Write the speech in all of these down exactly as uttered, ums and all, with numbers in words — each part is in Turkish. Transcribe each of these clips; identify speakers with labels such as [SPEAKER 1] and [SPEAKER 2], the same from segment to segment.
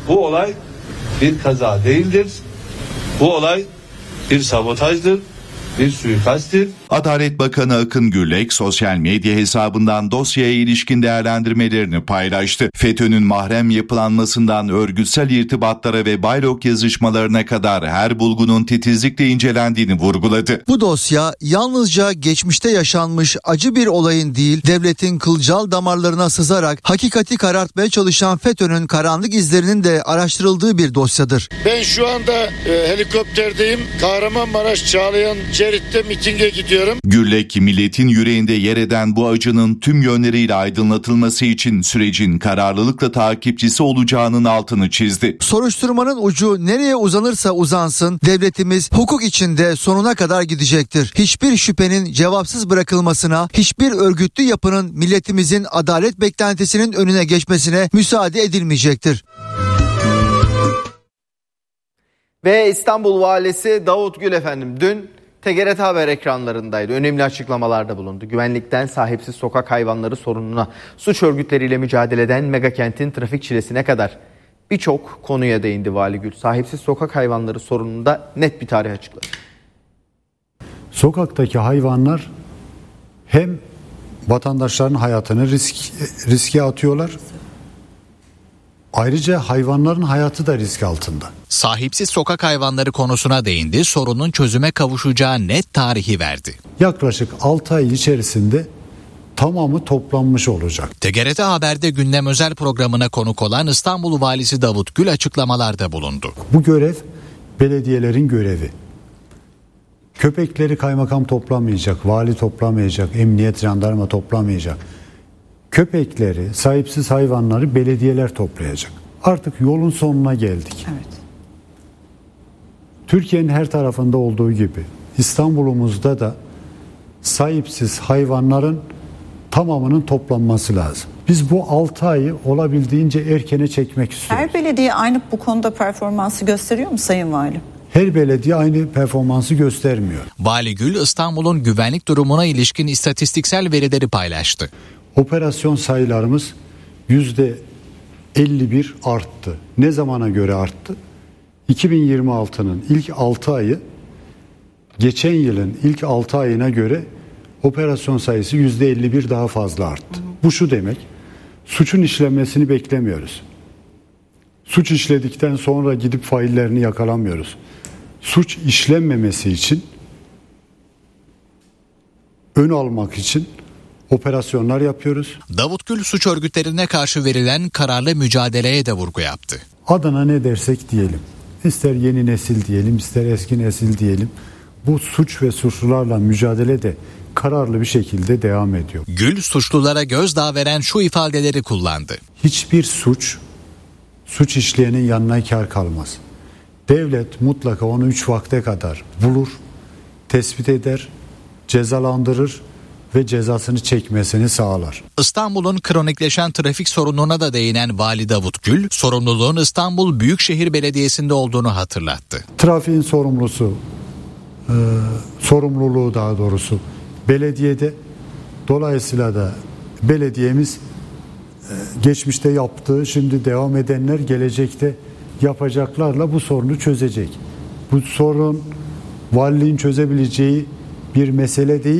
[SPEAKER 1] Bu olay bir kaza değildir. Bu olay bir sabotajdır, bir suikasttir.
[SPEAKER 2] Adalet Bakanı Akın Gürlek sosyal medya hesabından dosyaya ilişkin değerlendirmelerini paylaştı. FETÖ'nün mahrem yapılanmasından örgütsel irtibatlara ve baylok yazışmalarına kadar her bulgunun titizlikle incelendiğini vurguladı.
[SPEAKER 3] Bu dosya yalnızca geçmişte yaşanmış acı bir olayın değil, devletin kılcal damarlarına sızarak hakikati karartmaya çalışan FETÖ'nün karanlık izlerinin de araştırıldığı bir dosyadır.
[SPEAKER 4] Ben şu anda e, helikopterdeyim. Kahramanmaraş Çağlayan Cerit'te mitinge gidiyorum.
[SPEAKER 2] Gürlek, milletin yüreğinde yer eden bu acının tüm yönleriyle aydınlatılması için sürecin kararlılıkla takipçisi olacağının altını çizdi.
[SPEAKER 3] Soruşturmanın ucu nereye uzanırsa uzansın, devletimiz hukuk içinde sonuna kadar gidecektir. Hiçbir şüphenin cevapsız bırakılmasına, hiçbir örgütlü yapının milletimizin adalet beklentisinin önüne geçmesine müsaade edilmeyecektir.
[SPEAKER 5] Ve İstanbul Valisi Davut Gül efendim dün T G R T Haber ekranlarındaydı. Önemli açıklamalarda bulundu. Güvenlikten sahipsiz sokak hayvanları sorununa, suç örgütleriyle mücadeleden megakentin trafik çilesine kadar birçok konuya değindi Vali Gül. Sahipsiz sokak hayvanları sorununda net bir tarih açıkladı.
[SPEAKER 6] Sokaktaki hayvanlar hem vatandaşların hayatını risk, riske atıyorlar. Ayrıca hayvanların hayatı da risk altında.
[SPEAKER 7] Sahipsiz sokak hayvanları konusuna değindi, sorunun çözüme kavuşacağı net tarihi verdi.
[SPEAKER 6] Yaklaşık altı ay içerisinde tamamı toplanmış olacak.
[SPEAKER 7] T G R T Haber'de gündem özel programına konuk olan İstanbul Valisi Davut Gül açıklamalarda bulundu.
[SPEAKER 6] Bu görev belediyelerin görevi. Köpekleri kaymakam toplamayacak, vali toplamayacak, emniyet, jandarma toplamayacak. Köpekleri, sahipsiz hayvanları belediyeler toplayacak. Artık yolun sonuna geldik.
[SPEAKER 8] Evet.
[SPEAKER 6] Türkiye'nin her tarafında olduğu gibi İstanbul'umuzda da sahipsiz hayvanların tamamının toplanması lazım. Biz bu altı ayı olabildiğince erkene çekmek istiyoruz.
[SPEAKER 8] Her belediye aynı bu konuda performansı gösteriyor mu Sayın Valim?
[SPEAKER 6] Her belediye aynı performansı göstermiyor.
[SPEAKER 7] Vali Gül İstanbul'un güvenlik durumuna ilişkin istatistiksel verileri paylaştı.
[SPEAKER 6] Operasyon sayılarımız yüzde elli bir arttı. Ne zamana göre arttı? iki bin yirmi altının ilk altı ayı geçen yılın ilk altı ayına göre operasyon sayısı yüzde elli bir daha fazla arttı. Bu şu demek, suçun işlenmesini beklemiyoruz. Suç işledikten sonra gidip faillerini yakalamıyoruz. Suç işlenmemesi için, ön almak için operasyonlar yapıyoruz.
[SPEAKER 7] Davut Gül suç örgütlerine karşı verilen kararlı mücadeleye de vurgu yaptı.
[SPEAKER 6] Adına ne dersek diyelim, ister yeni nesil diyelim, ister eski nesil diyelim, bu suç ve suçlularla mücadele de kararlı bir şekilde devam ediyor.
[SPEAKER 7] Gül suçlulara gözdağı veren şu ifadeleri kullandı.
[SPEAKER 6] Hiçbir suç, suç işleyenin yanına kar kalmaz. Devlet mutlaka onu üç vakte kadar bulur, tespit eder, cezalandırır ve cezasını çekmesini sağlar.
[SPEAKER 7] İstanbul'un kronikleşen trafik sorununa da değinen Vali Davut Gül, sorumluluğun İstanbul Büyükşehir Belediyesi'nde olduğunu hatırlattı.
[SPEAKER 6] Trafiğin sorumlusu, e, sorumluluğu daha doğrusu belediyede. Dolayısıyla da belediyemiz e, geçmişte yaptığı, şimdi devam edenler gelecekte yapacaklarla bu sorunu çözecek. Bu sorun valiliğin çözebileceği bir mesele değil.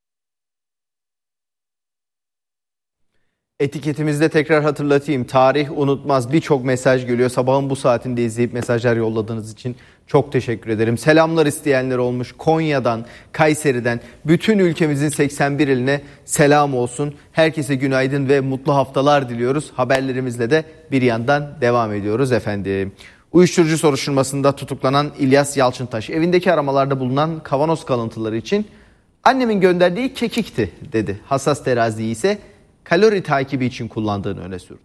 [SPEAKER 5] Etiketimizde tekrar hatırlatayım. Tarih unutmaz, birçok mesaj geliyor. Sabahın bu saatinde izleyip mesajlar yolladığınız için çok teşekkür ederim. Selamlar isteyenler olmuş. Konya'dan, Kayseri'den, bütün ülkemizin seksen bir iline selam olsun. Herkese günaydın ve mutlu haftalar diliyoruz. Haberlerimizle de bir yandan devam ediyoruz efendim. Uyuşturucu soruşturmasında tutuklanan İlyas Yalçıntaş evindeki aramalarda bulunan kavanoz kalıntıları için annemin gönderdiği kekikti dedi. Hassas teraziyi ise kalori takibi için kullandığını öne sürdü.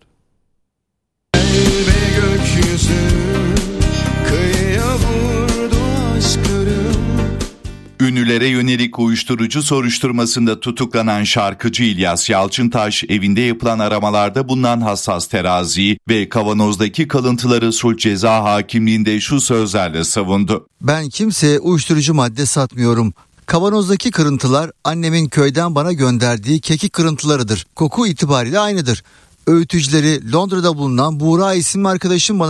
[SPEAKER 2] Ünlülere yönelik uyuşturucu soruşturmasında tutuklanan şarkıcı İlyas Yalçıntaş evinde yapılan aramalarda bulunan hassas teraziyi ve kavanozdaki kalıntıları Sulh Ceza Hakimliği'nde şu sözlerle savundu.
[SPEAKER 3] Ben kimseye uyuşturucu madde satmıyorum. Kavanozdaki kırıntılar annemin köyden bana gönderdiği kekik kırıntılarıdır. Koku itibariyle aynıdır. Öğütücüleri Londra'da bulunan Buğra isimli arkadaşım bana